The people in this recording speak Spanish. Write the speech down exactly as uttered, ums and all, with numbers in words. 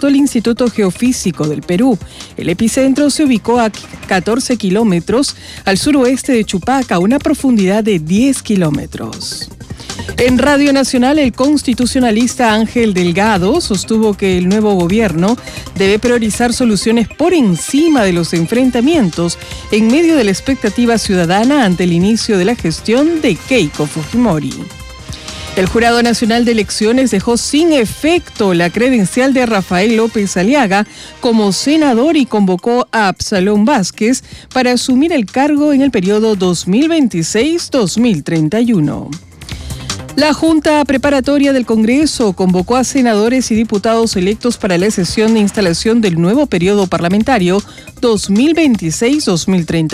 reportó el Instituto Geofísico del Perú. El epicentro se ubicó a catorce kilómetros al suroeste de Chupaca, a una profundidad de diez kilómetros. En Radio Nacional, el constitucionalista Ángel Delgado sostuvo que el nuevo gobierno debe priorizar soluciones por encima de los enfrentamientos en medio de la expectativa ciudadana ante el inicio de la gestión de Keiko Fujimori. El Jurado Nacional de Elecciones dejó sin efecto la credencial de Rafael López Aliaga como senador y convocó a Absalón Vázquez para asumir el cargo en el periodo dos mil veintiséis a dos mil treinta y uno. La Junta Preparatoria del Congreso convocó a senadores y diputados electos para la sesión de instalación del nuevo periodo parlamentario dos mil veintiséis a dos mil treinta.